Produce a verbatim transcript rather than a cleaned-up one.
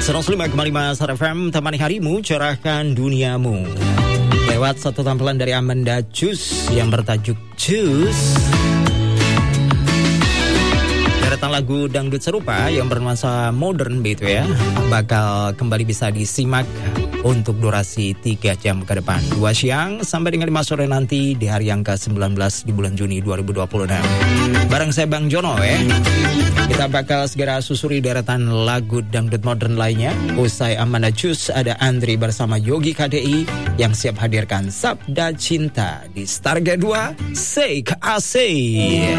seratus lima koma lima Star F M, temani harimu, cerahkan duniamu. Lewat satu tampilan dari Amanda Jus yang bertajuk Jus. Deretan lagu dangdut serupa yang bernuansa modern begitu ya, bakal kembali bisa disimak untuk durasi tiga jam ke depan, dua siang sampai dengan lima sore nanti di hari yang ke sembilan belas di bulan Juni dua ribu dua puluh enam. Bareng saya Bang Jono ya. Kita bakal segera susuri deretan lagu dangdut modern lainnya. Usai Amanda Jus, ada Andri bersama Yogi K D I yang siap hadirkan Sabda Cinta di Starga dua Say Asik.